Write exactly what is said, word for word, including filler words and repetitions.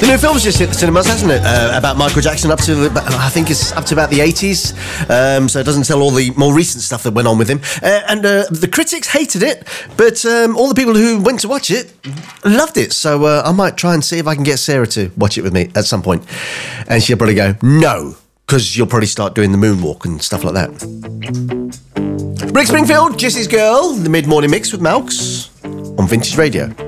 The new film's just hit the cinemas, hasn't it? Uh, about Michael Jackson up to, I think it's up to about the eighties. Um, so it doesn't tell all the more recent stuff that went on with him. Uh, and uh, the critics hated it, but um, all the people who went to watch it loved it. So uh, I might try and see if I can get Sarah to watch it with me at some point. And she'll probably go, no, because you'll probably start doing the moonwalk and stuff like that. Rick Springfield, Jesse's Girl, the mid-morning mix with Malks on Vintage Radio.